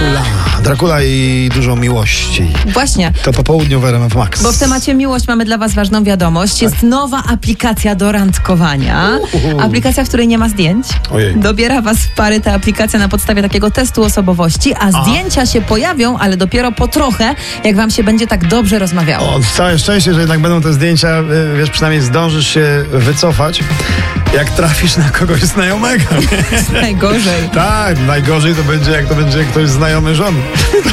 Dracula i dużo miłości. Właśnie. To po południu w RMF Max. Bo w temacie miłość mamy dla was ważną wiadomość. Jest nowa aplikacja do randkowania. Aplikacja, w której nie ma zdjęć. Ojej. Dobiera was w pary ta aplikacja na podstawie takiego testu osobowości, a zdjęcia się pojawią, ale dopiero po trochę, jak wam się będzie tak dobrze rozmawiało. O, całe szczęście, że jednak będą te zdjęcia, wiesz, przynajmniej zdążysz się wycofać, jak trafisz na kogoś znajomego. Najgorzej. Tak, najgorzej to będzie, jak to będzie ktoś znajomy żony.